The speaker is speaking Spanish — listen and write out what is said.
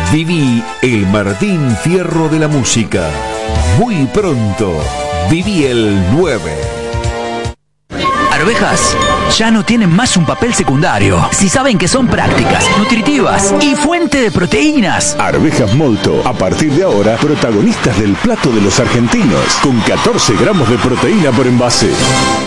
Viví el Martín Fierro de la música. Muy pronto, viví el 9. Arvejas ya no tienen más un papel secundario. Si saben que son prácticas, nutritivas y fuente de proteínas. Arvejas Molto, a partir de ahora, protagonistas del plato de los argentinos, con 14 gramos de proteína por envase.